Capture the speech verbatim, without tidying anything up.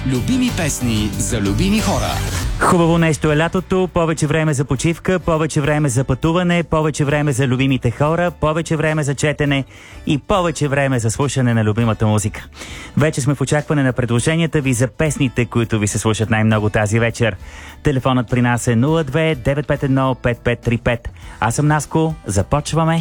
Любими песни за любими хора. Хубаво нещо е лятото, повече време за почивка, повече време за пътуване, повече време за любимите хора, повече време за четене и повече време за слушане на любимата музика. Вече сме в очакване на предложенията ви за песните, които ви се слушат най-много тази вечер. Телефонът при нас е нула две девет пет едно пет пет три пет. Аз съм Наско, започваме.